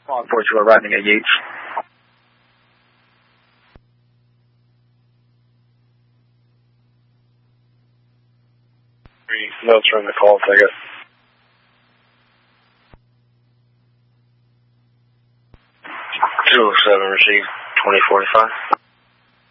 Squawk 42 arriving at Yates. Notes from the call ticket. 207 received 2045.